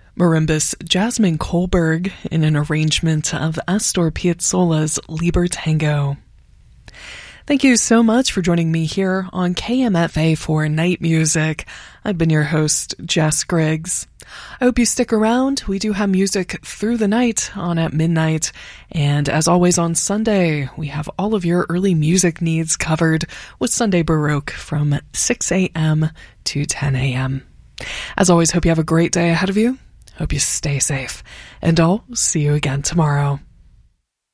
Marimbus Jasmine Kohlberg in an arrangement of Astor Piazzolla's Liber Tango. Thank you so much for joining me here on KMFA for Night Music. I've been your host, Jess Griggs. I hope you stick around. We do have music through the night on at midnight. And as always on Sunday, we have all of your early music needs covered with Sunday Baroque from 6 a.m. to 10 a.m. As always, hope you have a great day ahead of you. Hope you stay safe. And I'll see you again tomorrow.